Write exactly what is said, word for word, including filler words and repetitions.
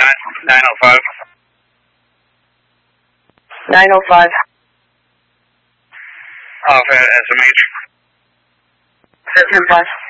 nine oh five. nine oh five. Off at S M H. ten five.